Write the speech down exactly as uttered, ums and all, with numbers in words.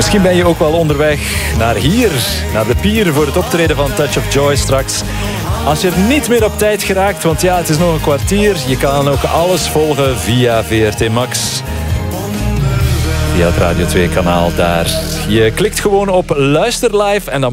Misschien ben je ook wel onderweg naar hier, naar de pier voor het optreden van Touch of Joy straks. Als je er niet meer op tijd geraakt, want ja, het is nog een kwartier. Je kan ook alles volgen via V R T Max. Via het Radio twee kanaal daar. Je klikt gewoon op luister live en dan